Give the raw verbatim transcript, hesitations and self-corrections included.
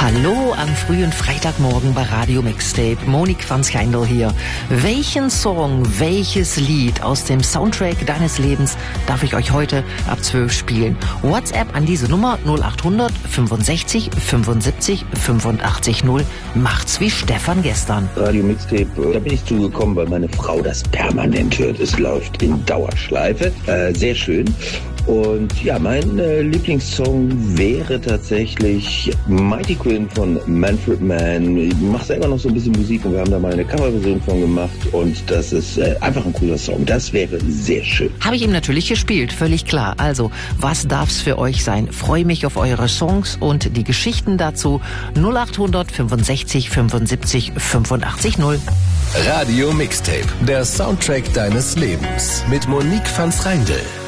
Hallo am frühen Freitagmorgen bei Radio Mixtape. Monique van Schijndel hier. Welchen Song, welches Lied aus dem Soundtrack deines Lebens darf ich euch heute ab zwölf spielen? WhatsApp an diese Nummer null acht hundert fünfundsechzig fünfundsiebzig fünfundachtzig null. Macht's wie Stefan gestern. Radio Mixtape, da bin ich zugekommen, weil meine Frau das permanent hört. Es läuft in Dauerschleife. Äh, sehr schön. Und ja, mein äh, Lieblingssong wäre tatsächlich Mighty Quinn von Manfred Mann. Ich mache selber noch so ein bisschen Musik und wir haben da mal eine Coverversion von gemacht und das ist äh, einfach ein cooler Song. Das wäre sehr schön. Habe ich ihm natürlich gespielt, völlig klar. Also, was darf's für euch sein? Freue mich auf eure Songs und die Geschichten dazu. null acht hundert fünfundsechzig fünfundsiebzig fünfundachtzig null. Radio Mixtape, der Soundtrack deines Lebens mit Monique van Schijndel.